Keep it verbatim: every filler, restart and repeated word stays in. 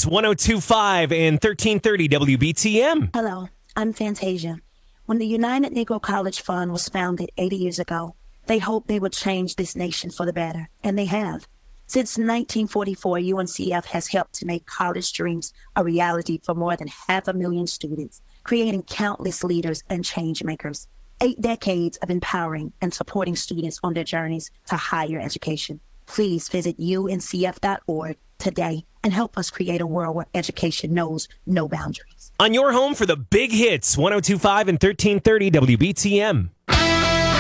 Hits, one oh two point five and thirteen thirty W B T M. Hello, I'm Fantasia. When the United Negro College Fund was founded eighty years ago, they hoped they would change this nation for the better, and they have. Since nineteen forty-four, U N C F has helped to make college dreams a reality for more than half a million students, creating countless leaders and change makers. Eight decades of empowering and supporting students on their journeys to higher education. Please visit U N C F dot org today and help us create a world where education knows no boundaries. On your home for the big hits, one oh two point five and thirteen thirty W B T M.